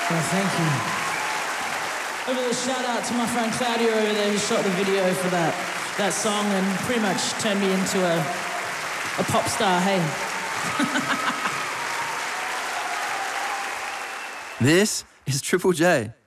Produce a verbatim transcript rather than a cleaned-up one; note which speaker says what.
Speaker 1: Well, thank you. Over the shout out to my friend Claudio over there who shot the video for that that song and pretty much turned me into a a pop star. Hey.
Speaker 2: This is Triple J.